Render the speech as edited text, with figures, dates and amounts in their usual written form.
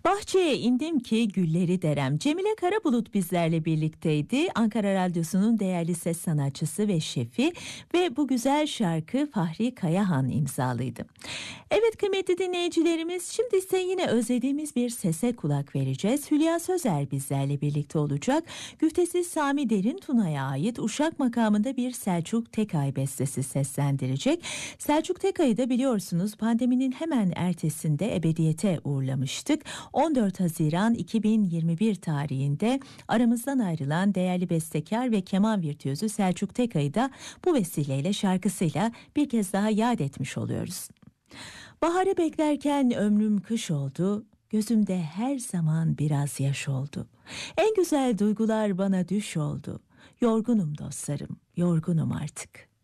Bahçeye indim ki gülleri derem. Cemile Karabulut bizlerle birlikteydi. Ankara Radyosu'nun değerli ses sanatçısı ve şefi ve bu güzel şarkı Fahri Kayahan imzalıydı. Evet kıymetli dinleyicilerimiz, şimdi ise yine özlediğimiz bir sese kulak vereceğiz. Hülya Sözer bizlerle birlikte olacak. Güftesi Sami Derin Tuna'ya ait Uşak makamında bir Selçuk Tekay bestesi seslendirecek. Selçuk Tekay'ı da biliyorsunuz pandeminin hemen ertesinde ebediyete uğurlamıştık. 14 Haziran 2021 tarihinde aramızdan ayrılan değerli bestekar ve keman virtüözü Selçuk Tekay'ı da bu vesileyle şarkısıyla bir kez daha yad etmiş oluyoruz. Baharı beklerken ömrüm kış oldu, gözümde her zaman biraz yaş oldu. En güzel duygular bana düş oldu. Yorgunum dostlarım, yorgunum artık.